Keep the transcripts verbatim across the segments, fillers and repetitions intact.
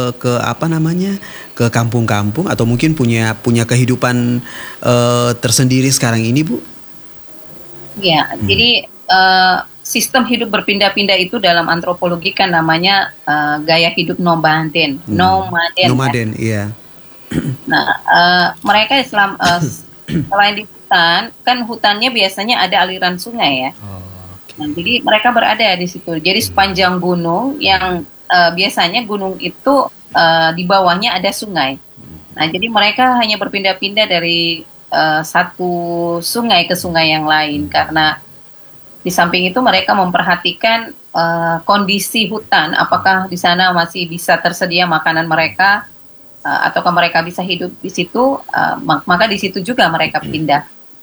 ke apa namanya ke kampung-kampung atau mungkin punya punya kehidupan uh, tersendiri sekarang ini, Bu? Ya, hmm. jadi uh, sistem hidup berpindah-pindah itu dalam antropologi kan namanya uh, gaya hidup nomaden. Hmm. Nomaden. Nomaden, kan? Iya. Nah, uh, mereka Islam uh, selain di hutan, kan hutannya biasanya ada aliran sungai ya. Oh, okay. Nah, jadi mereka berada di situ. Jadi sepanjang gunung yang uh, biasanya gunung itu uh, di bawahnya ada sungai. Nah, jadi mereka hanya berpindah-pindah dari Uh, satu sungai ke sungai yang lain karena di samping itu mereka memperhatikan uh, kondisi hutan, apakah di sana masih bisa tersedia makanan mereka uh, ataukah mereka bisa hidup di situ, uh, maka di situ juga mereka pindah.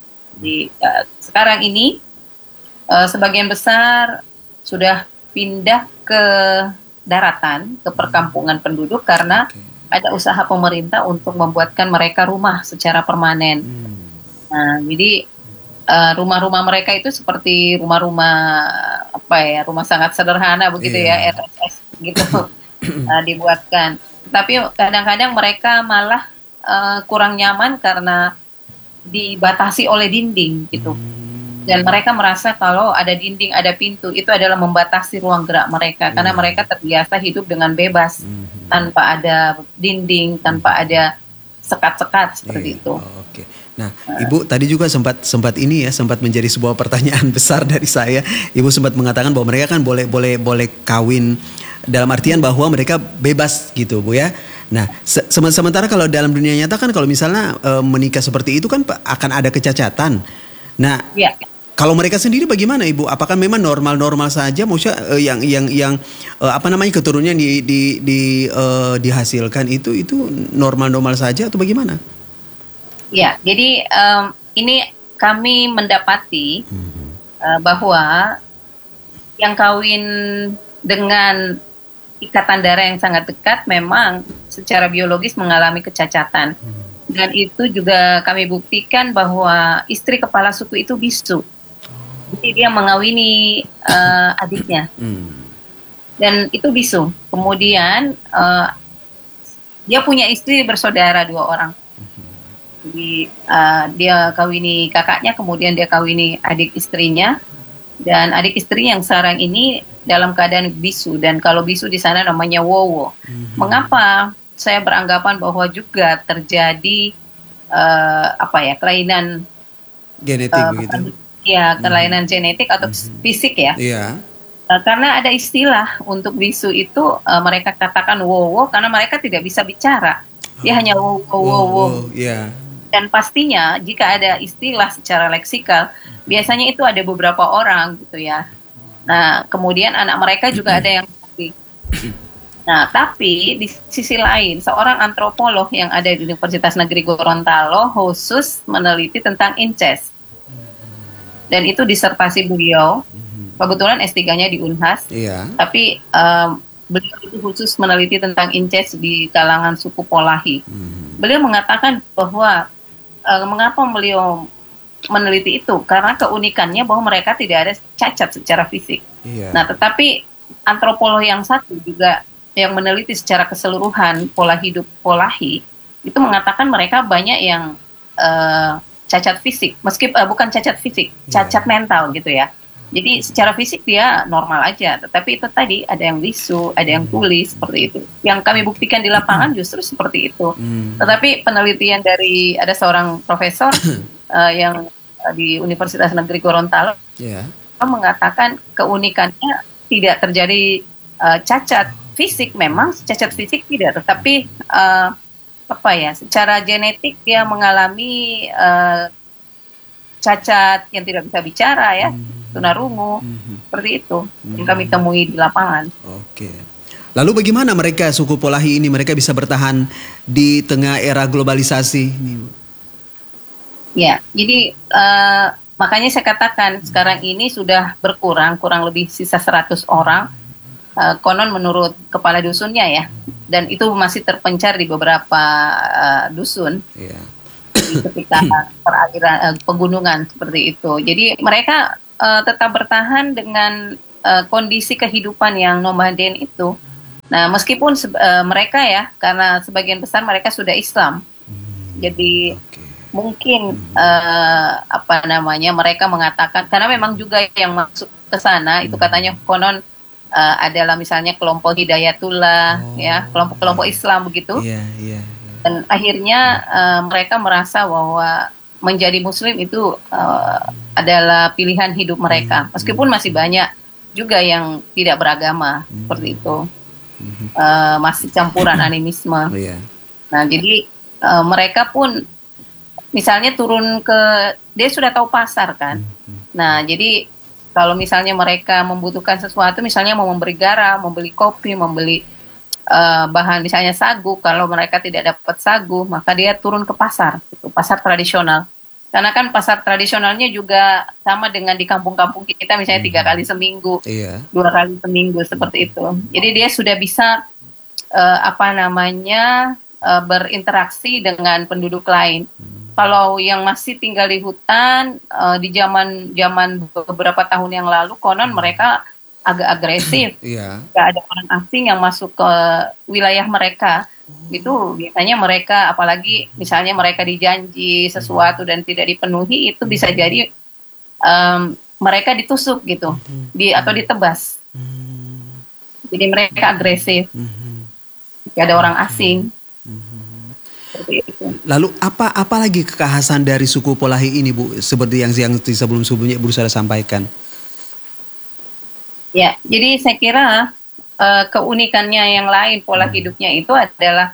Di uh, sekarang ini uh, sebagian besar sudah pindah ke daratan, ke perkampungan penduduk karena ada usaha pemerintah untuk membuatkan mereka rumah secara permanen. Hmm. Nah, jadi uh, rumah-rumah mereka itu seperti rumah-rumah apa ya, rumah sangat sederhana begitu yeah. ya, R S S gitu uh, dibuatkan. Tapi kadang-kadang mereka malah uh, kurang nyaman karena dibatasi oleh dinding gitu. Hmm. Dan mereka merasa kalau ada dinding, ada pintu, itu adalah membatasi ruang gerak mereka yeah. karena mereka terbiasa hidup dengan bebas. Hmm. Tanpa ada dinding, tanpa ada sekat-sekat seperti iya, itu. Oh, Oke. Okay. Nah, uh, Ibu tadi juga sempat sempat ini ya, sempat menjadi sebuah pertanyaan besar dari saya. Ibu sempat mengatakan bahwa mereka kan boleh boleh boleh kawin dalam artian bahwa mereka bebas gitu, Bu ya. Nah, se sementara kalau dalam dunia nyata kan kalau misalnya e, menikah seperti itu kan akan ada kecacatan. Nah, ya. Kalau mereka sendiri bagaimana, Ibu? Apakah memang normal-normal saja? Maksudnya uh, yang yang yang uh, apa namanya keturunannya di di, di uh, dihasilkan itu itu normal-normal saja atau bagaimana? Ya, jadi um, ini kami mendapati hmm. uh, bahwa yang kawin dengan ikatan darah yang sangat dekat memang secara biologis mengalami kecacatan. Hmm. Dan itu juga kami buktikan bahwa istri kepala suku itu bisu. Jadi dia mengawini uh, adiknya, hmm. dan itu bisu. Kemudian uh, dia punya istri bersaudara dua orang. Jadi uh, dia kawini kakaknya, kemudian dia kawini adik istrinya, dan adik istri yang sekarang ini dalam keadaan bisu. Dan kalau bisu di sana namanya wowo. Hmm. Mengapa saya beranggapan bahwa juga terjadi uh, apa ya kelainan genetik uh, begitu? Ya, kelainan hmm. genetik atau hmm. fisik ya. Iya. Uh, karena ada istilah untuk bisu itu uh, mereka katakan wowo karena mereka tidak bisa bicara. Dia oh. hanya wowo wowo. Oh, oh, yeah. Dan pastinya jika ada istilah secara leksikal, biasanya itu ada beberapa orang gitu ya. Nah, kemudian anak mereka juga ada yang sakit. Nah, tapi di sisi lain, seorang antropolog yang ada di Universitas Negeri Gorontalo khusus meneliti tentang incest. Dan itu disertasi beliau, kebetulan S tiga-nya di Unhas, iya. Tapi um, beliau itu khusus meneliti tentang incest di kalangan suku Polahi. Hmm. Beliau mengatakan bahwa uh, mengapa beliau meneliti itu, karena keunikannya bahwa mereka tidak ada cacat secara fisik. Iya. Nah, tetapi antropolog yang satu juga yang meneliti secara keseluruhan pola hidup Polahi, itu mengatakan mereka banyak yang uh, cacat fisik, meski uh, bukan cacat fisik, cacat yeah. mental gitu ya. Jadi secara fisik dia normal aja, tetapi itu tadi ada yang bisu, ada yang tuli seperti itu. Yang kami buktikan di lapangan justru seperti itu. Mm. Tetapi penelitian dari ada seorang profesor uh, yang uh, di Universitas Negeri Gorontalo yeah. mengatakan keunikannya tidak terjadi uh, cacat fisik, memang cacat fisik tidak, tetapi uh, apa ya, secara genetik dia mengalami uh, cacat yang tidak bisa bicara ya, mm-hmm. tunarungu, mm-hmm. seperti itu mm-hmm. yang kami temui di lapangan. Oke. Lalu bagaimana mereka suku Polahi ini mereka bisa bertahan di tengah era globalisasi ini? Ya, jadi uh, makanya saya katakan mm-hmm. sekarang ini sudah berkurang, kurang lebih sisa seratus orang. Uh, konon menurut kepala dusunnya ya, dan itu masih terpencar di beberapa uh, dusun yeah. ketika perairan uh, pegunungan seperti itu. Jadi mereka uh, tetap bertahan dengan uh, kondisi kehidupan yang nomaden itu, Nah, meskipun uh, mereka ya, karena sebagian besar mereka sudah Islam, hmm, jadi okay. mungkin hmm. uh, apa namanya mereka mengatakan, karena memang juga yang masuk ke sana hmm. itu katanya konon uh, adalah misalnya kelompok Hidayatullah, oh, ya kelompok-kelompok yeah. Islam begitu, yeah, yeah, yeah. dan akhirnya uh, mereka merasa bahwa menjadi Muslim itu uh, adalah pilihan hidup mereka, meskipun masih banyak juga yang tidak beragama hmm. seperti itu. Uh, masih campuran animisme. Oh, yeah. Nah, jadi uh, mereka pun misalnya turun ke, dia sudah tahu pasar kan. Mm-hmm. Nah, jadi kalau misalnya mereka membutuhkan sesuatu, misalnya mau membeli garam, membeli kopi, membeli uh, bahan misalnya sagu, kalau mereka tidak dapat sagu, maka dia turun ke pasar, gitu, pasar tradisional. Karena kan pasar tradisionalnya juga sama dengan di kampung-kampung kita, misalnya tiga kali seminggu, iya. dua kali seminggu seperti itu. Jadi dia sudah bisa uh, apa namanya uh, berinteraksi dengan penduduk lain. Hmm. Kalau yang masih tinggal di hutan uh, di zaman zaman beberapa tahun yang lalu, konon mereka agak agresif. Iya. Gak ada orang asing yang masuk ke wilayah mereka. Itu biasanya mereka, apalagi misalnya mereka dijanji sesuatu dan tidak dipenuhi, itu bisa jadi um, mereka ditusuk gitu, di atau ditebas. Jadi mereka agresif. Jika ada orang asing. Lalu apa apa lagi kekhasan dari suku Polahi ini, Bu? Seperti yang yang sebelum-sebelumnya Ibu sudah sampaikan. Ya, jadi saya kira Uh, keunikannya yang lain, pola hmm. hidupnya itu adalah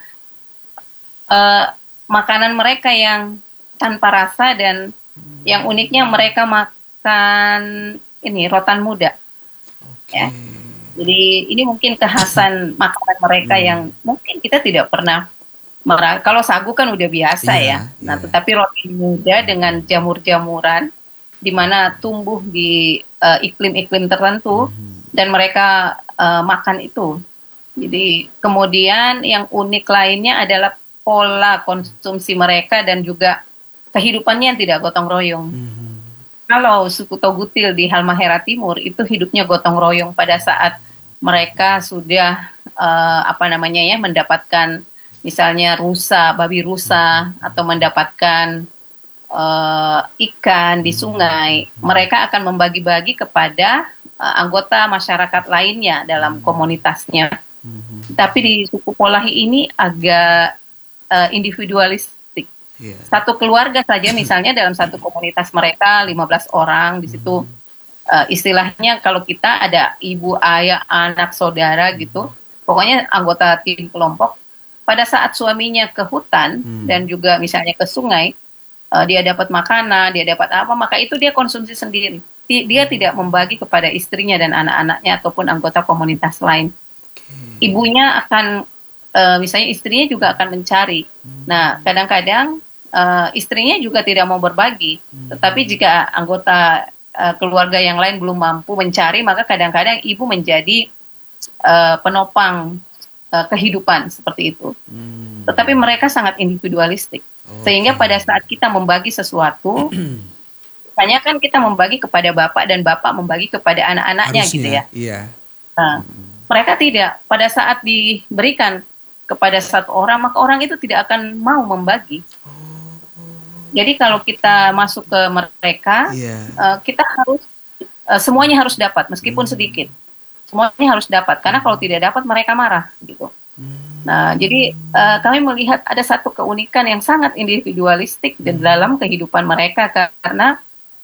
uh, makanan mereka yang tanpa rasa, dan hmm. yang uniknya mereka makan ini rotan muda. Okay. Ya. Jadi ini mungkin kekhasan makanan mereka hmm. yang mungkin kita tidak pernah merah. Kalau sagu kan udah biasa yeah, ya. Nah, yeah. tetapi roti muda dengan jamur-jamuran di mana tumbuh di uh, iklim-iklim tertentu. Hmm. Dan mereka uh, makan itu. Jadi kemudian yang unik lainnya adalah pola konsumsi mereka dan juga kehidupannya yang tidak gotong royong. Mm-hmm. Kalau suku Togutil di Halmahera Timur itu hidupnya gotong royong pada saat mereka sudah uh, apa namanya ya mendapatkan misalnya rusa, babi rusa, atau mendapatkan uh, ikan di sungai, mereka akan membagi-bagi kepada Uh, anggota masyarakat lainnya dalam komunitasnya. Mm-hmm. Tapi di suku Polahi ini agak uh, individualistik. Yeah. Satu keluarga saja misalnya dalam satu komunitas mereka lima belas orang di situ, uh, istilahnya kalau kita ada ibu, ayah, anak, saudara gitu. Pokoknya anggota tim kelompok. Pada saat suaminya ke hutan mm. dan juga misalnya ke sungai, uh, dia dapat makanan, dia dapat apa, maka itu dia konsumsi sendiri. Dia tidak membagi kepada istrinya dan anak-anaknya ataupun anggota komunitas lain. Okay. Ibunya akan, uh, misalnya istrinya juga akan mencari. Hmm. Nah, kadang-kadang uh, istrinya juga tidak mau berbagi. Hmm. Tetapi jika anggota uh, keluarga yang lain belum mampu mencari, maka kadang-kadang ibu menjadi uh, penopang uh, kehidupan seperti itu. Hmm. Tetapi mereka sangat individualistik. Okay. Sehingga pada saat kita membagi sesuatu, hanya kan kita membagi kepada bapak dan bapak membagi kepada anak-anaknya. Harusnya, gitu ya. Iya. Nah, hmm. mereka tidak. Pada saat diberikan kepada satu orang, maka orang itu tidak akan mau membagi. Oh. Jadi kalau kita masuk ke mereka, yeah. uh, kita harus uh, semuanya harus dapat meskipun hmm. sedikit. Semuanya harus dapat karena kalau tidak dapat mereka marah gitu. Hmm. Nah, jadi uh, kami melihat ada satu keunikan yang sangat individualistik hmm. di dalam kehidupan mereka karena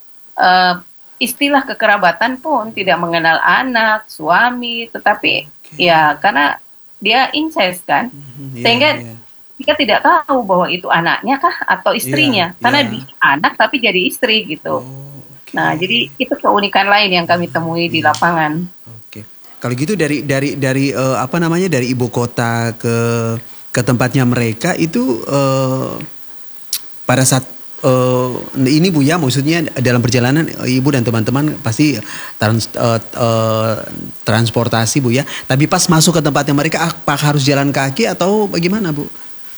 Uh, istilah kekerabatan pun tidak mengenal anak, suami, tetapi okay. ya karena dia incest kan, mm-hmm, yeah, sehingga yeah. kita tidak tahu bahwa itu anaknya kah atau istrinya, yeah, karena yeah. dia anak tapi jadi istri gitu. Oh, okay. Nah, jadi itu keunikan lain yang kami temui yeah. di lapangan. Oke, okay. Kalau gitu dari dari dari uh, apa namanya dari ibu kota ke ke tempatnya mereka itu uh, pada saat Uh, ini Bu ya, maksudnya dalam perjalanan Ibu dan teman-teman pasti trans, uh, uh, transportasi Bu ya. Tapi pas masuk ke tempatnya mereka, apakah harus jalan kaki atau bagaimana Bu?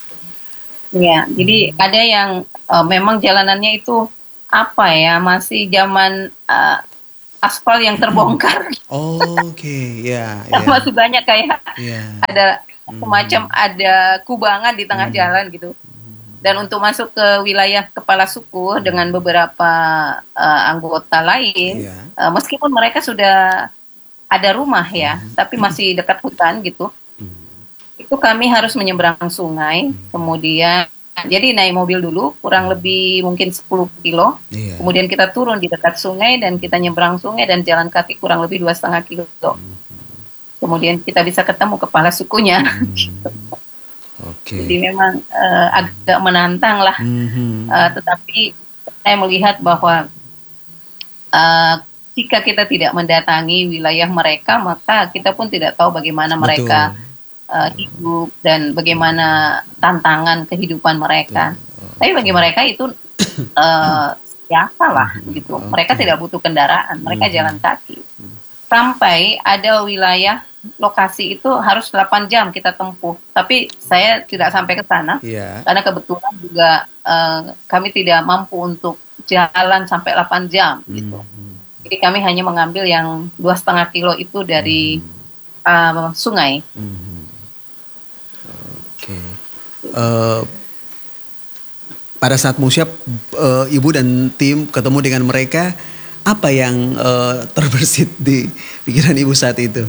Ya, jadi ada yang uh, memang jalanannya itu apa ya, masih zaman uh, aspal yang terbongkar. Oh, oke, okay. ya. Yeah, yeah. Masih banyak kayak yeah. ada semacam hmm. ada kubangan di tengah hmm. jalan gitu. Dan untuk masuk ke wilayah kepala suku dengan beberapa uh, anggota lain, yeah. uh, meskipun mereka sudah ada rumah ya, hmm. tapi masih dekat hutan gitu. Hmm. Itu kami harus menyeberang sungai, hmm. kemudian jadi naik mobil dulu kurang lebih mungkin sepuluh kilo, yeah. kemudian kita turun di dekat sungai dan kita nyebrang sungai dan jalan kaki kurang lebih dua setengah kilo. Hmm. Kemudian kita bisa ketemu kepala sukunya. Hmm. Gitu. Okay. Jadi memang uh, agak menantang lah, mm-hmm. uh, tetapi saya melihat bahwa uh, jika kita tidak mendatangi wilayah mereka, maka kita pun tidak tahu bagaimana Betul. mereka uh, hidup dan bagaimana tantangan kehidupan mereka. Betul. Tapi bagi mereka itu uh, siapa lah gitu. Okay. Mereka tidak butuh kendaraan, mereka mm-hmm. jalan kaki. Sampai ada wilayah lokasi itu harus delapan jam kita tempuh, tapi saya tidak sampai ke sana yeah. karena kebetulan juga uh, kami tidak mampu untuk jalan sampai delapan jam gitu. Mm-hmm. Jadi kami hanya mengambil yang dua setengah kilo itu dari mm-hmm. uh, sungai. Mm-hmm. Oke. Okay. Uh, pada saat Musyab, uh, ibu dan tim ketemu dengan mereka, apa yang uh, terbersit di pikiran ibu saat itu?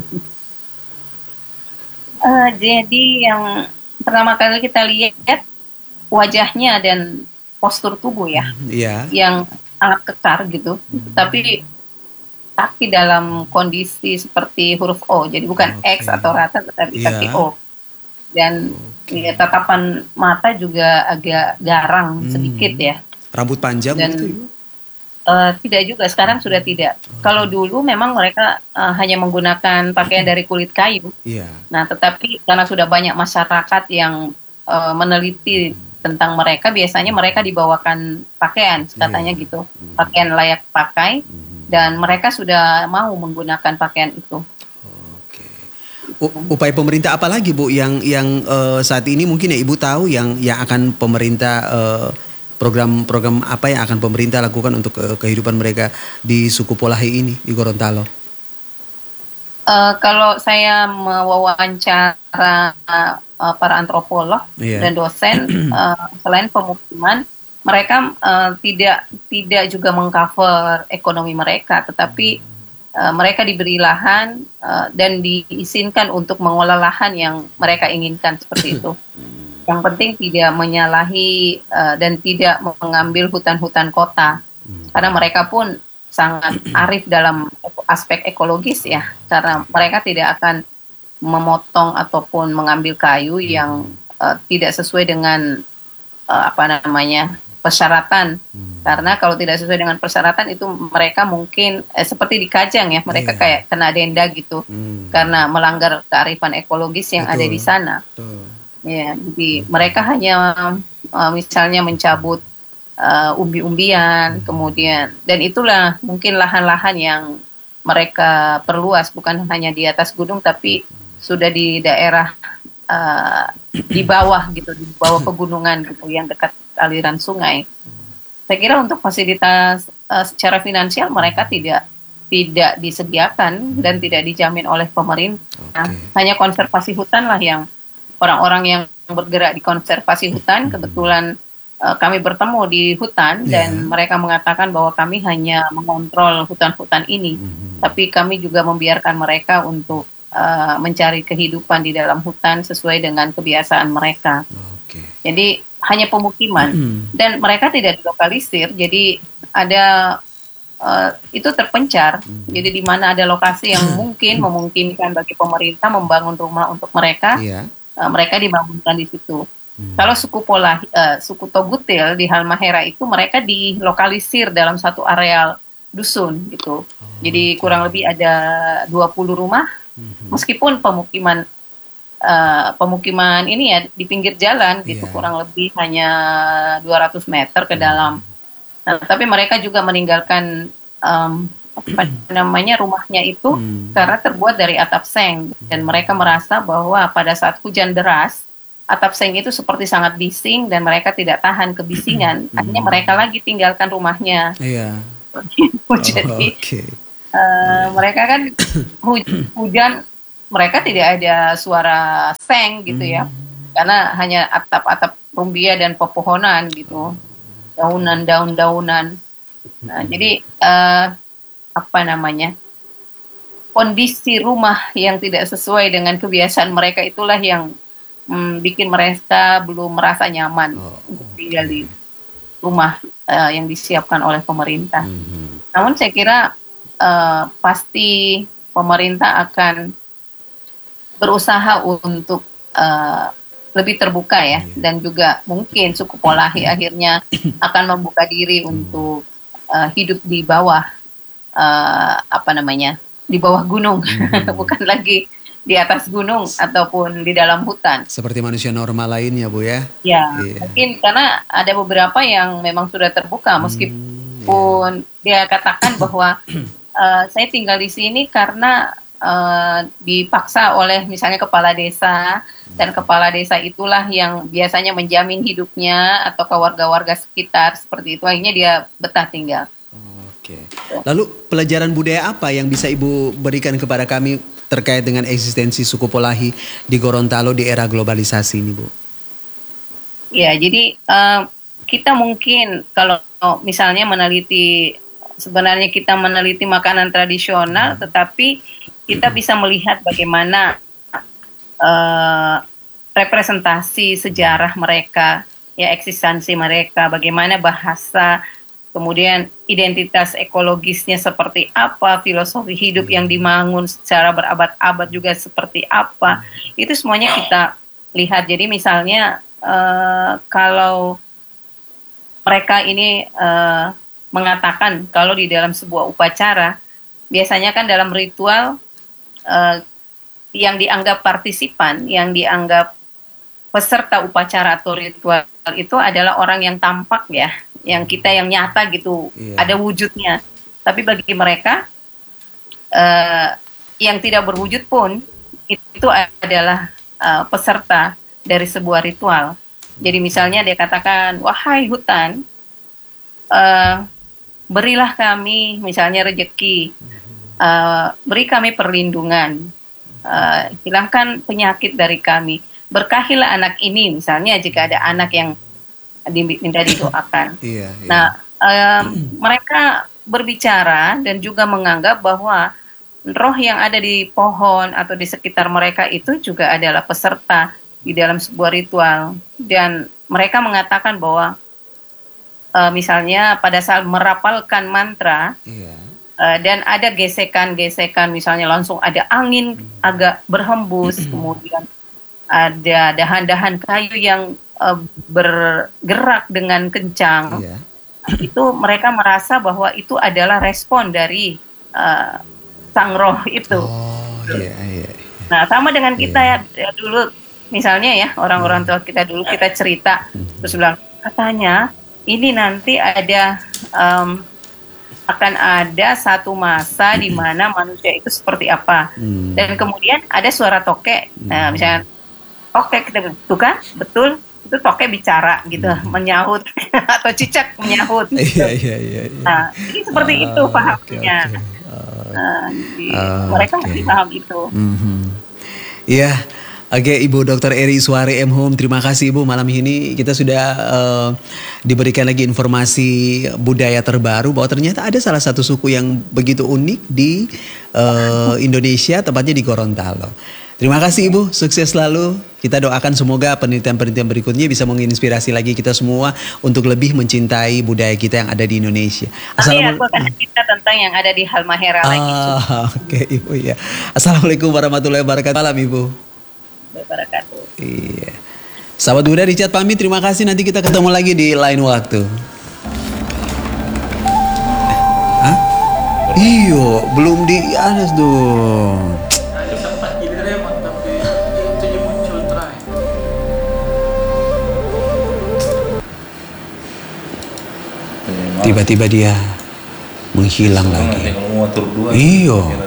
Uh, jadi yang pertama kali kita lihat wajahnya dan postur tubuh ya, yeah. yang sangat kekar gitu, mm. tapi kaki dalam kondisi seperti huruf O, jadi bukan okay. X atau rata tetapi yeah. kaki O, dan okay. ya, tatapan mata juga agak garang mm. sedikit ya. Rambut panjang dan, gitu? Uh, tidak juga, sekarang sudah tidak. Oh. Kalau dulu memang mereka uh, hanya menggunakan pakaian dari kulit kayu. Yeah. Nah, tetapi karena sudah banyak masyarakat yang uh, meneliti tentang mereka, biasanya mereka dibawakan pakaian, katanya yeah. gitu, pakaian layak pakai, mm-hmm. dan mereka sudah mau menggunakan pakaian itu. Okay. U- upaya pemerintah apa lagi, Bu, yang yang uh, saat ini mungkin ya Ibu tahu yang yang akan pemerintah uh, program-program apa yang akan pemerintah lakukan untuk uh, kehidupan mereka di suku Polahi ini di Gorontalo? Uh, kalau saya mewawancara uh, para antropolog yeah. dan dosen, uh, selain pemukiman, mereka uh, tidak tidak juga mengcover ekonomi mereka, tetapi uh, mereka diberi lahan uh, dan diizinkan untuk mengolah lahan yang mereka inginkan seperti itu. Yang penting tidak menyalahi uh, dan tidak mengambil hutan-hutan kota, hmm. karena mereka pun sangat arif dalam aspek ekologis ya, karena mereka tidak akan memotong ataupun mengambil kayu yang uh, tidak sesuai dengan uh, apa namanya persyaratan, hmm. karena kalau tidak sesuai dengan persyaratan itu mereka mungkin eh, seperti di Kajang ya, mereka yeah. kayak kena denda gitu, hmm. karena melanggar kearifan ekologis yang Betul. ada di sana. Betul. Ya, jadi mereka hanya uh, misalnya mencabut uh, umbi-umbian, kemudian dan itulah mungkin lahan-lahan yang mereka perluas, bukan hanya di atas gunung tapi sudah di daerah uh, di bawah gitu, di bawah pegunungan gitu yang dekat aliran sungai. Saya kira untuk fasilitas uh, secara finansial mereka tidak tidak disediakan dan tidak dijamin oleh pemerintah. Okay. Hanya konservasi hutan lah yang orang-orang yang bergerak di konservasi hutan, kebetulan uh, kami bertemu di hutan yeah. dan mereka mengatakan bahwa kami hanya mengontrol hutan-hutan ini, mm-hmm. tapi kami juga membiarkan mereka untuk uh, mencari kehidupan di dalam hutan sesuai dengan kebiasaan mereka. Okay. Jadi hanya pemukiman mm-hmm. dan mereka tidak dilokalisir, jadi ada uh, itu terpencar. Mm-hmm. Jadi di mana ada lokasi yang mungkin memungkinkan bagi pemerintah membangun rumah untuk mereka. Yeah. Uh, mereka dibangunkan di situ. Hmm. Kalau suku Pola, uh, suku Togutil di Halmahera itu mereka dilokalisir dalam satu areal dusun gitu. Oh, Jadi kurang lebih ada dua puluh rumah, hmm. meskipun pemukiman uh, pemukiman ini ya di pinggir jalan gitu, yeah. kurang lebih hanya dua ratus meter ke dalam. Nah, tapi mereka juga meninggalkan um, apa namanya rumahnya itu hmm. karena terbuat dari atap seng, dan mereka merasa bahwa pada saat hujan deras atap seng itu seperti sangat bising dan mereka tidak tahan kebisingan, hmm. akhirnya mereka lagi tinggalkan rumahnya. Iya. Oh, Jadi okay. Uh, mereka kan hujan, mereka tidak ada suara seng gitu ya, karena hanya atap-atap rumbia dan pepohonan gitu, daunan daun-daunan. Nah, jadi uh, apa namanya, kondisi rumah yang tidak sesuai dengan kebiasaan mereka itulah yang hmm, bikin mereka belum merasa nyaman oh, untuk tinggal di rumah uh, yang disiapkan oleh pemerintah. Mm-hmm. Namun saya kira Uh, pasti pemerintah akan berusaha untuk uh, lebih terbuka ya, dan juga mungkin suku Polahi akhirnya akan membuka diri untuk uh, hidup di bawah uh, apa namanya, di bawah gunung, bukan lagi di atas gunung ataupun di dalam hutan. Seperti manusia normal lainnya, Bu ya? Ya, yeah. Mungkin karena ada beberapa yang memang sudah terbuka, meskipun hmm, yeah. dia katakan bahwa Uh, saya tinggal di sini karena uh, dipaksa oleh misalnya kepala desa, dan kepala desa itulah yang biasanya menjamin hidupnya atau ke warga-warga sekitar seperti itu, akhirnya dia betah tinggal. Oke. Lalu pelajaran budaya apa yang bisa Ibu berikan kepada kami terkait dengan eksistensi suku Polahi di Gorontalo di era globalisasi ini, Bu? Ya, jadi uh, kita mungkin kalau misalnya meneliti, sebenarnya kita meneliti makanan tradisional, tetapi kita bisa melihat bagaimana uh, representasi sejarah mereka, ya eksistensi mereka, bagaimana bahasa, kemudian identitas ekologisnya seperti apa, filosofi hidup yang dibangun secara berabad-abad juga seperti apa, itu semuanya kita lihat. Jadi misalnya uh, kalau mereka ini uh, mengatakan kalau di dalam sebuah upacara, biasanya kan dalam ritual uh, yang dianggap partisipan, yang dianggap peserta upacara atau ritual itu adalah orang yang tampak ya, yang kita yang nyata gitu, yeah. ada wujudnya. Tapi bagi mereka uh, yang tidak berwujud pun itu adalah uh, peserta dari sebuah ritual. Jadi misalnya dia katakan, wahai hutan, uh, berilah kami misalnya rejeki, uh, beri kami perlindungan, uh, hilangkan penyakit dari kami, berkahilah anak ini misalnya jika ada anak yang diminta didoakan. Iya, iya. Nah, um, mereka berbicara dan juga menganggap bahwa roh yang ada di pohon atau di sekitar mereka itu juga adalah peserta di dalam sebuah ritual, dan mereka mengatakan bahwa Uh, misalnya pada saat merapalkan mantra, yeah. uh, dan ada gesekan-gesekan, misalnya langsung ada angin mm. agak berhembus, kemudian ada dahan-dahan kayu yang uh, bergerak dengan kencang, yeah. itu mereka merasa bahwa itu adalah respon dari uh, sang roh itu. Oh, yeah, yeah. Nah, sama dengan kita yeah. ya, ya dulu, misalnya ya orang-orang tua kita dulu kita cerita, mm. terus bilang katanya ini nanti ada um, akan ada satu masa di mana manusia itu seperti apa, hmm. dan kemudian ada suara tokek, hmm. nah misalnya tokek kita tuh kan betul itu tokek bicara gitu, hmm. menyahut atau cicak menyahut. Gitu. Iya, iya, iya, iya. Nah ini seperti uh, itu pahamnya. Okay, okay. Uh, nah, jadi uh, mereka okay. masih paham itu. Mm-hmm. Iya. Oke, Ibu Dokter Eri Suari M. Hum, terima kasih Ibu, malam ini kita sudah uh, diberikan lagi informasi budaya terbaru bahwa ternyata ada salah satu suku yang begitu unik di uh, Indonesia, tepatnya di Gorontalo. Terima kasih Ibu, sukses selalu. Kita doakan semoga penelitian-penelitian berikutnya bisa menginspirasi lagi kita semua untuk lebih mencintai budaya kita yang ada di Indonesia. Assalamualaikum. Aku akan cerita tentang yang ada di Halmahera ah, lagi. Oke Ibu ya. Assalamualaikum warahmatullahi wabarakatuh. Malam Ibu. Wabarakatuh. Iya. Sahabat Buddha Richard pamit, terima kasih, nanti kita ketemu lagi di lain waktu. Hah? Iyo, belum di atas dong. Tiba-tiba dia menghilang lagi. Iyo.